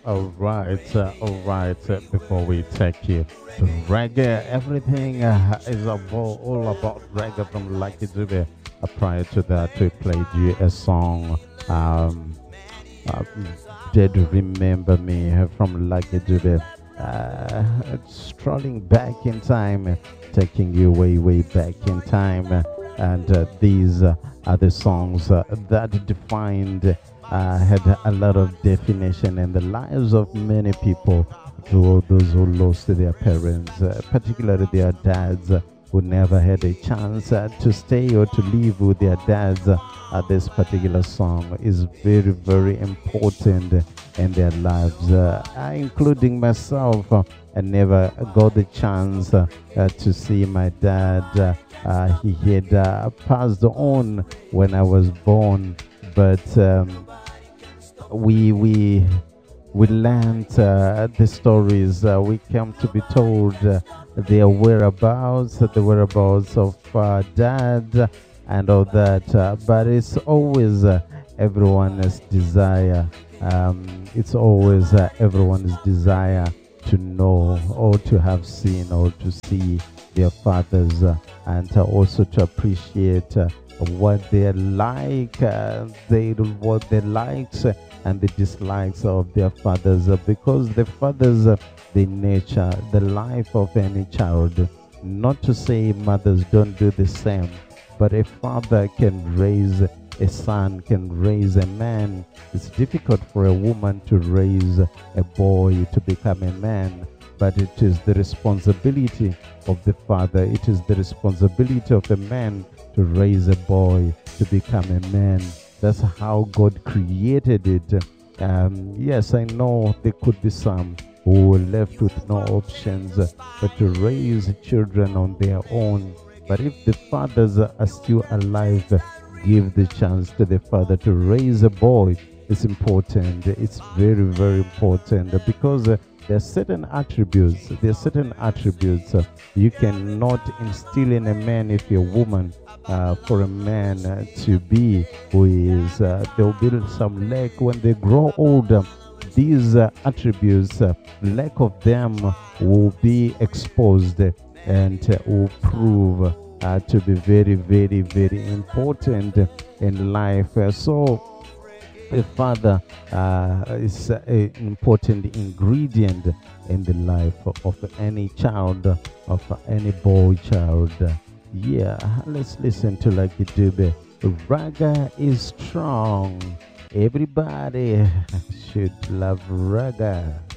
all right. Before we take you to reggae, everything is all about reggae from Lucky Dube. Prior to that, we played you a song, um, uh, Did Remember Me from Lucky Dube. Strolling back in time, taking you way, way back in time. And these are the songs that defined, had a lot of definition in the lives of many people, to those who lost their parents, particularly their dads, who never had a chance to stay or to live with their dads. This particular song is very, very important in their lives, including myself. I never got the chance to see my dad. He had passed on when I was born, but we learned the stories. We came to be told their whereabouts, the whereabouts of dad, and all that. But it's always everyone's desire. It's always everyone's desire to know or to have seen or to see their fathers, and also to appreciate what they like, what they likes and the dislikes of their fathers, because the fathers, they nurture the life of any child. Not to say mothers don't do the same, but a father can raise a son, can raise a man. It's difficult for a woman to raise a boy to become a man, but it is the responsibility of the father. It is the responsibility of a man to raise a boy to become a man. That's how God created it. Yes, I know there could be some who were left with no options but to raise children on their own. But if the fathers are still alive, give the chance to the father to raise a boy. It's important. It's very, very important, because there are certain attributes. There are certain attributes you cannot instill in a man if you're a woman. For a man to be who he is, there will be some lack when they grow older. These attributes, lack of them will be exposed and will prove to be very, very, very important in life. So a father is an important ingredient in the life of any child, of any boy child. Yeah, let's listen to Lucky Dube. Raga is strong. Everybody should love raga.